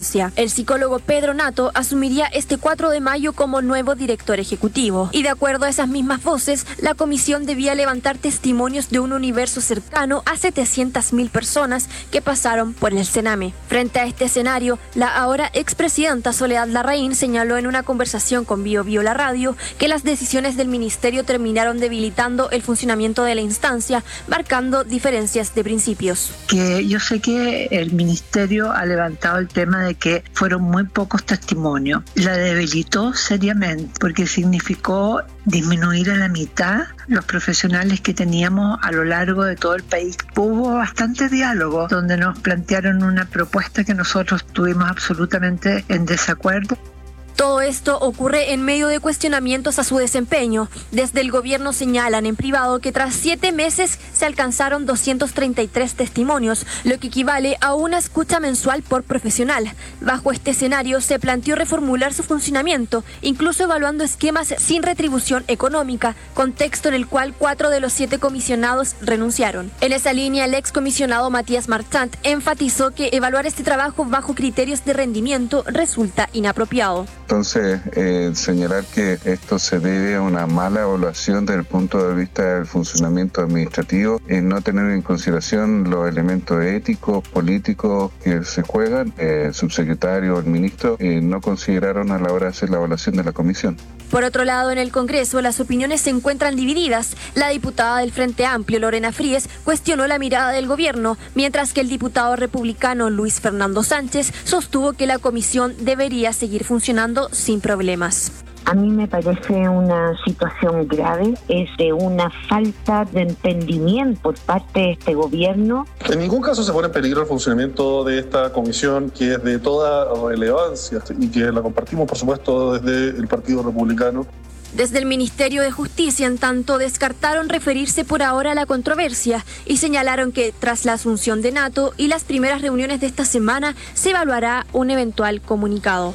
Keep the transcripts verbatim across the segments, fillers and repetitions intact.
instancia. El psicólogo Pedro Nato asumiría este cuatro de mayo como nuevo director ejecutivo. Y de acuerdo a esas mismas voces, la comisión debía levantar testimonios de un universo cercano a setecientas mil personas que pasaron por el Sename. Frente a este escenario, la ahora expresidenta Soledad Larraín señaló en una conversación con Bio Bio La Radio que las decisiones del ministerio terminaron debilitando el funcionamiento de la instancia, marcando diferencias de principios. Que yo sé que el ministerio ha levantado el tema de que fueron muy pocos testimonios. La debilitó seriamente porque significó disminuir a la mitad los profesionales que teníamos a lo largo de todo el país. Hubo bastante diálogo donde nos plantearon una propuesta que nosotros tuvimos absolutamente en desacuerdo. Todo esto ocurre en medio de cuestionamientos a su desempeño. Desde el gobierno señalan en privado que tras siete meses se alcanzaron doscientos treinta y tres testimonios, lo que equivale a una escucha mensual por profesional. Bajo este escenario se planteó reformular su funcionamiento, incluso evaluando esquemas sin retribución económica, contexto en el cual cuatro de los siete comisionados renunciaron. En esa línea, el excomisionado Matías Marchant enfatizó que evaluar este trabajo bajo criterios de rendimiento resulta inapropiado. Entonces, eh, señalar que esto se debe a una mala evaluación desde el punto de vista del funcionamiento administrativo, es no tener en consideración los elementos éticos, políticos que se juegan. Eh, el subsecretario o el ministro eh, no consideraron a la hora de hacer la evaluación de la comisión. Por otro lado, en el Congreso las opiniones se encuentran divididas. La diputada del Frente Amplio, Lorena Fríes, cuestionó la mirada del gobierno, mientras que el diputado republicano Luis Fernando Sánchez sostuvo que la comisión debería seguir funcionando sin problemas. A mí me parece una situación grave, es de una falta de entendimiento por parte de este gobierno. En ningún caso se pone en peligro el funcionamiento de esta comisión, que es de toda relevancia y que la compartimos, por supuesto, desde el Partido Republicano. Desde el Ministerio de Justicia, en tanto, descartaron referirse por ahora a la controversia y señalaron que tras la asunción de Nato y las primeras reuniones de esta semana se evaluará un eventual comunicado.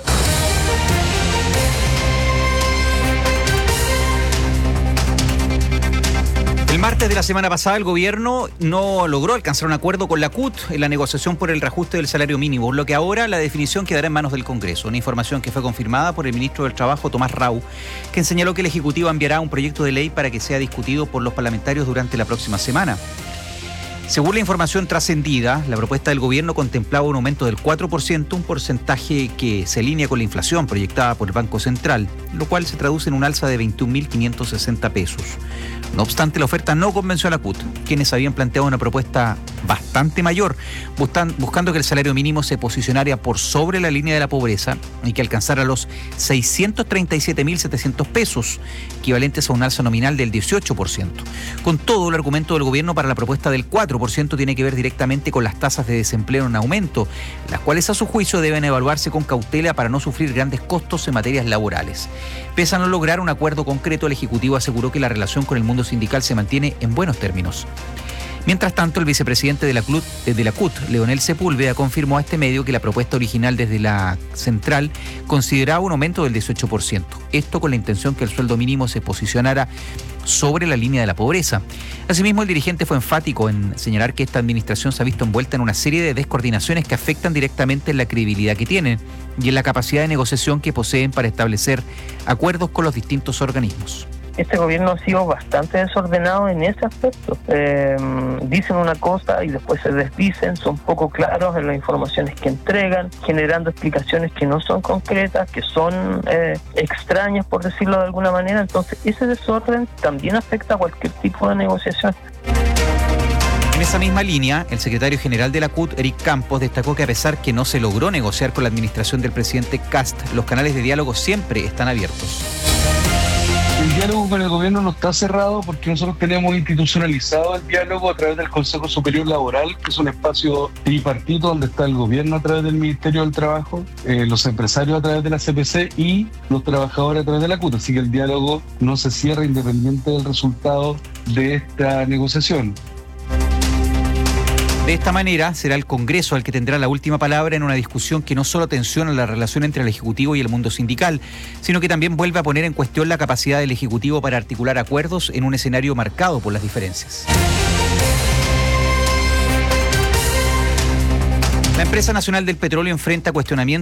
El martes de la semana pasada el gobierno no logró alcanzar un acuerdo con la C U T en la negociación por el reajuste del salario mínimo, por lo que ahora la definición quedará en manos del Congreso. Una información que fue confirmada por el ministro del Trabajo, Tomás Rau, quien señaló que el Ejecutivo enviará un proyecto de ley para que sea discutido por los parlamentarios durante la próxima semana. Según la información trascendida, la propuesta del gobierno contemplaba un aumento del cuatro por ciento, un porcentaje que se alinea con la inflación proyectada por el Banco Central, lo cual se traduce en un alza de veintiún mil quinientos sesenta pesos. No obstante, la oferta no convenció a la C U T, quienes habían planteado una propuesta bastante mayor, buscan, buscando que el salario mínimo se posicionara por sobre la línea de la pobreza y que alcanzara los seiscientos treinta y siete mil setecientos pesos, equivalentes a un alza nominal del dieciocho por ciento. Con todo, el argumento del gobierno para la propuesta del cuatro por ciento tiene que ver directamente con las tasas de desempleo en aumento, las cuales a su juicio deben evaluarse con cautela para no sufrir grandes costos en materias laborales. Pese a no lograr un acuerdo concreto, el Ejecutivo aseguró que la relación con el mundo sindical se mantiene en buenos términos. Mientras tanto, el vicepresidente de la, C U T, de la C U T, Leonel Sepúlveda, confirmó a este medio que la propuesta original desde la central consideraba un aumento del dieciocho por ciento. Esto con la intención que el sueldo mínimo se posicionara sobre la línea de la pobreza. Asimismo, el dirigente fue enfático en señalar que esta administración se ha visto envuelta en una serie de descoordinaciones que afectan directamente en la credibilidad que tienen y en la capacidad de negociación que poseen para establecer acuerdos con los distintos organismos. Este gobierno ha sido bastante desordenado en ese aspecto. Eh, dicen una cosa y después se desdicen, son poco claros en las informaciones que entregan, generando explicaciones que no son concretas, que son eh, extrañas, por decirlo de alguna manera. Entonces, ese desorden también afecta a cualquier tipo de negociación. En esa misma línea, el secretario general de la C U T, Eric Campos, destacó que a pesar que no se logró negociar con la administración del presidente Kast, los canales de diálogo siempre están abiertos. El diálogo con el gobierno no está cerrado porque nosotros tenemos institucionalizado el diálogo a través del Consejo Superior Laboral, que es un espacio tripartito donde está el gobierno a través del Ministerio del Trabajo, eh, los empresarios a través de la C P C y los trabajadores a través de la C U T. Así que el diálogo no se cierra independiente del resultado de esta negociación. De esta manera, será el Congreso el que tendrá la última palabra en una discusión que no solo tensiona la relación entre el Ejecutivo y el mundo sindical, sino que también vuelve a poner en cuestión la capacidad del Ejecutivo para articular acuerdos en un escenario marcado por las diferencias. La empresa nacional del petróleo enfrenta cuestionamientos